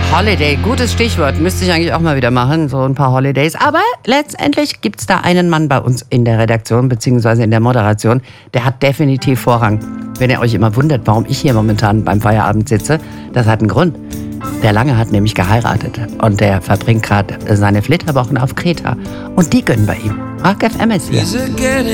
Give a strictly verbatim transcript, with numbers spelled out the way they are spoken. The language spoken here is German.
Holiday, gutes Stichwort. Müsste ich eigentlich auch mal wieder machen, so ein paar Holidays. Aber letztendlich gibt es da einen Mann bei uns in der Redaktion bzw. in der Moderation, der hat definitiv Vorrang. Wenn ihr euch immer wundert, warum ich hier momentan beim Feierabend sitze, das hat einen Grund. Der Lange hat nämlich geheiratet und der verbringt gerade seine Flitterwochen auf Kreta. Und die gönnen wir ihm. Rock F M ist hier.